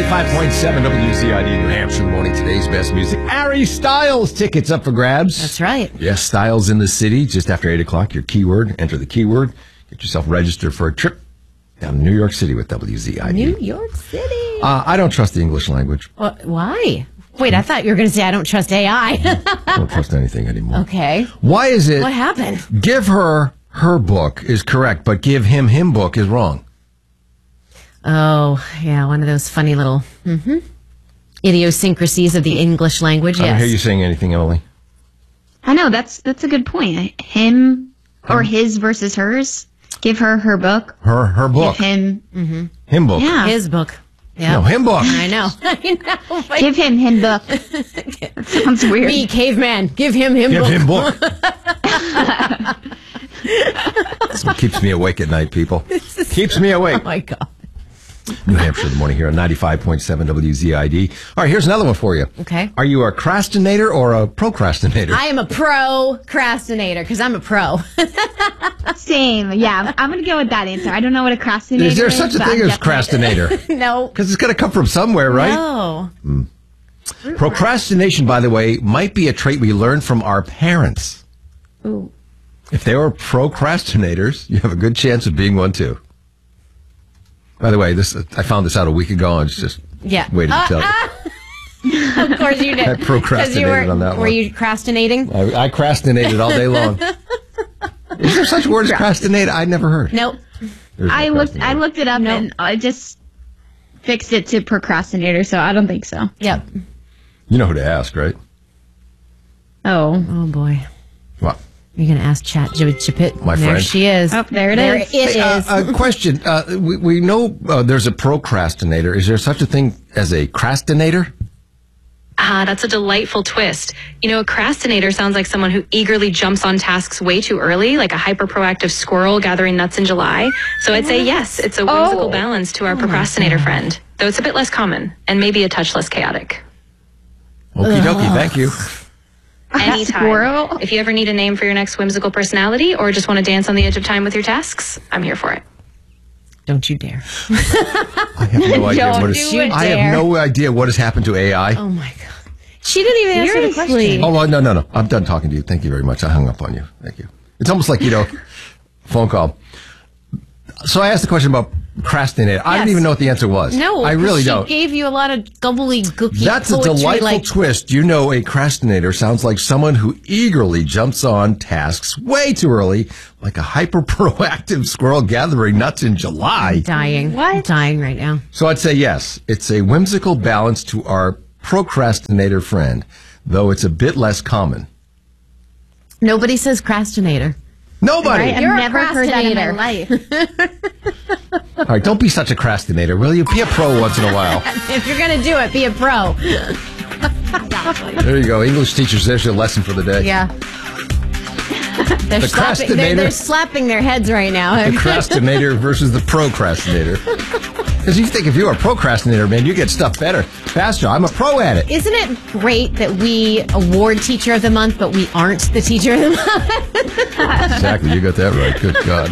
95.7 WZID New Hampshire morning. Today's best music. Harry Styles tickets up for grabs. That's right. Yes, Styles in the city just after 8 o'clock. Your keyword. Enter the keyword. Get yourself registered for a trip down to New York City with WZID. New York City. I don't trust the English language. Why? Wait, I thought you were going to say I don't trust AI. I don't trust anything anymore. Okay. Why is it? What happened? Give her book is correct, but give him book is wrong. Oh, yeah, one of those funny little idiosyncrasies of the English language, I don't hear yes. you saying anything, Emily. I know, that's a good point. Him or his versus hers. Give her book. Her book. Give him. Him book. Yeah. His book. Yeah. No, him book. I know. I know. But Give him book. That sounds weird. me, caveman, give him Give book. him book. That's what keeps me awake at night, people. Keeps me awake. Oh, my God. New Hampshire in the morning here on 95.7 WZID. All right, here's another one for you. Okay. Are you a procrastinator or a procrastinator? I am a procrastinator because I'm a pro. Same. Yeah, I'm going to go with that answer. I don't know what a procrastinator is. Is there such a but thing I'm as procrastinator? No. Because it's going to come from somewhere, right? No. Procrastination, by the way, might be a trait we learned from our parents. Ooh. If they were procrastinators, you have a good chance of being one too. By the way, I found this out a week ago. I just waited to tell you. Of course you did. I procrastinated on that one. Were you procrastinating? I procrastinated all day long. Is there such word as procrastinate? I'd never heard. Nope. I looked it up and I just fixed it to procrastinator, so I don't think so. Yep. You know who to ask, right? Oh. Oh, boy. What? You're going to ask ChatGPT. My There friend. she is. Oh, there it is. It is. A question. We know there's a procrastinator. Is there such a thing as a crastinator? That's a delightful twist. You know, a crastinator sounds like someone who eagerly jumps on tasks way too early, like a hyper-proactive squirrel gathering nuts in July. So I'd say yes, it's a whimsical balance to our procrastinator friend, though it's a bit less common and maybe a touch less chaotic. Okie dokie, thank you. Anytime. Squirrel? If you ever need a name for your next whimsical personality or just want to dance on the edge of time with your tasks, I'm here for it. Don't you dare. I have no idea Don't what do it, I dare. have no idea what has happened to AI. Oh, my God. She didn't even answer the Seriously. question. Oh, well, no. I'm done talking to you. Thank you very much. I hung up on you. Thank you. It's almost like, phone call. So I asked the question about procrastinator. I didn't Yes. even know what the answer was. No, I really don't. She gave you a lot of gobbledygooky That's a poetry, delightful twist. A procrastinator sounds like someone who eagerly jumps on tasks way too early, like a hyper-proactive squirrel gathering nuts in July. Dying. What? I'm dying right now. So I'd say yes. It's a whimsical balance to our procrastinator friend, though it's a bit less common. Nobody says crastinator. Nobody. Right? I've You're a never heard that in my procrastinator. life. All right, don't be such a procrastinator, will you? Be a pro once in a while. If you're going to do it, be a pro. There you go. English teachers, there's your lesson for the day. Yeah. They're The crastinator. they're slapping their heads right now. The procrastinator versus the procrastinator. Because you think if you're a procrastinator, man, you get stuff better, faster. I'm a pro at it. Isn't it great that we award Teacher of the Month, but we aren't the Teacher of the Month? Exactly. You got that right. Good God.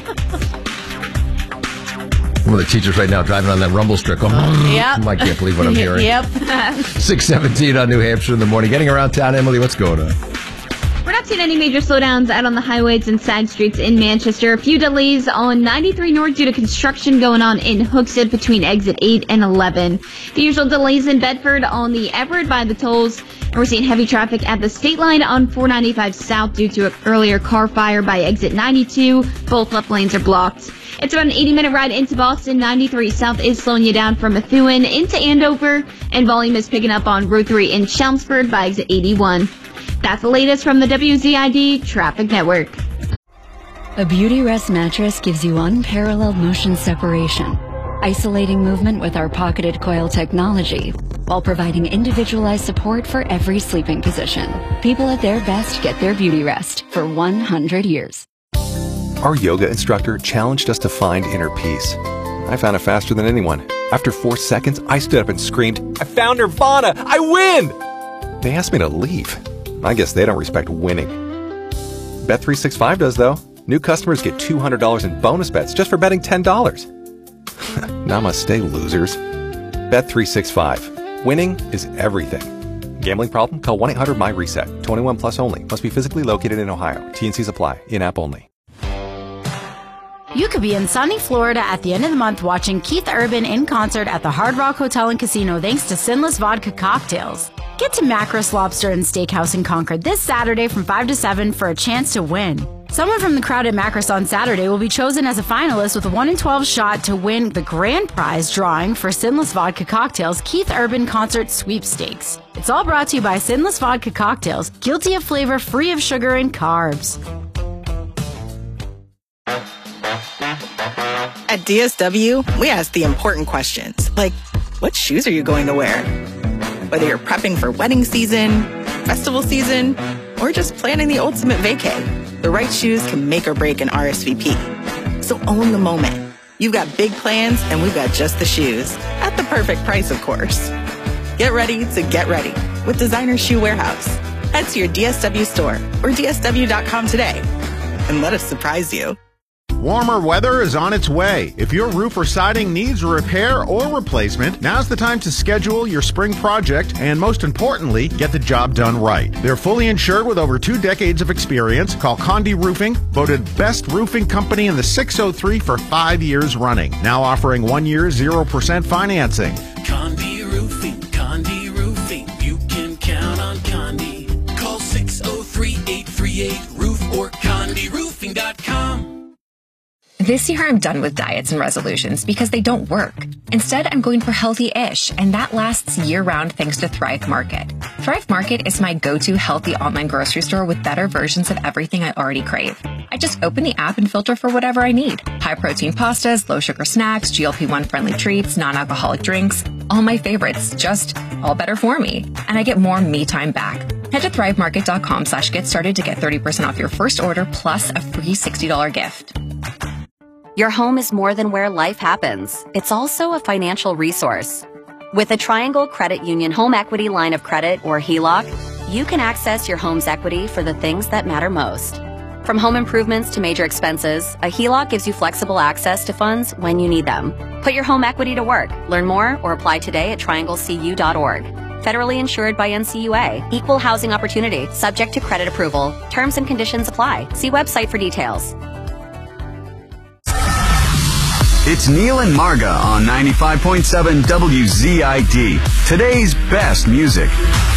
One of the teachers right now driving on that rumble strip. Yep. I can't believe what I'm hearing. Yep. 6:17 on New Hampshire in the morning. Getting around town, Emily, what's going on? We're not seeing any major slowdowns out on the highways and side streets in Manchester. A few delays on 93 North due to construction going on in Hooksett between exit 8 and 11. The usual delays in Bedford on the Everett by the tolls. And we're seeing heavy traffic at the state line on 495 South due to an earlier car fire by exit 92. Both left lanes are blocked. It's about an 80-minute ride into Boston. 93 South is slowing you down from Methuen into Andover. And volume is picking up on Route 3 in Chelmsford by exit 81. That's the latest from the WZID Traffic Network. A Beautyrest mattress gives you unparalleled motion separation, isolating movement with our pocketed coil technology, while providing individualized support for every sleeping position. People at their best get their Beautyrest for 100 years. Our yoga instructor challenged us to find inner peace. I found it faster than anyone. After 4 seconds, I stood up and screamed, "I found Nirvana! I win!" They asked me to leave. I guess they don't respect winning. Bet365 does, though. New customers get $200 in bonus bets just for betting $10. Namaste, losers. Bet365. Winning is everything. Gambling problem? Call 1-800-MY-RESET. 21 plus only. Must be physically located in Ohio. T&Cs apply. In-app only. You could be in sunny Florida at the end of the month watching Keith Urban in concert at the Hard Rock Hotel and Casino thanks to Sinless Vodka Cocktails. Get to Macros Lobster and Steakhouse in Concord this Saturday from 5 to 7 for a chance to win. Someone from the crowd at Macros on Saturday will be chosen as a finalist with a 1 in 12 shot to win the grand prize drawing for Sinless Vodka Cocktails Keith Urban Concert Sweepstakes. It's all brought to you by Sinless Vodka Cocktails, guilty of flavor, free of sugar and carbs. At DSW, we ask the important questions, like, what shoes are you going to wear? Whether you're prepping for wedding season, festival season, or just planning the ultimate vacay, the right shoes can make or break an RSVP. So own the moment. You've got big plans, and we've got just the shoes. At the perfect price, of course. Get ready to get ready with Designer Shoe Warehouse. Head to your DSW store or DSW.com today and let us surprise you. Warmer weather is on its way. If your roof or siding needs a repair or replacement, now's the time to schedule your spring project and, most importantly, get the job done right. They're fully insured with over 2 decades of experience. Call Condi Roofing, voted best roofing company in the 603 for 5 years running. Now offering 1 year 0% financing. Condi Roofing, Condi Roofing. You can count on Condi. Call 603-838-ROOF or CondiRoofing.com. This year, I'm done with diets and resolutions because they don't work. Instead, I'm going for healthy-ish, and that lasts year-round thanks to Thrive Market. Thrive Market is my go-to healthy online grocery store with better versions of everything I already crave. I just open the app and filter for whatever I need. High-protein pastas, low-sugar snacks, GLP-1 friendly treats, non-alcoholic drinks, all my favorites, just all better for me. And I get more me time back. Head to thrivemarket.com/get started to get 30% off your first order plus a free $60 gift. Your home is more than where life happens. It's also a financial resource. With a Triangle Credit Union Home Equity Line of Credit, or HELOC, you can access your home's equity for the things that matter most. From home improvements to major expenses, a HELOC gives you flexible access to funds when you need them. Put your home equity to work. Learn more or apply today at trianglecu.org. Federally insured by NCUA. Equal housing opportunity. Subject to credit approval. Terms and conditions apply. See website for details. It's Neil and Marga on 95.7 WZID. Today's best music.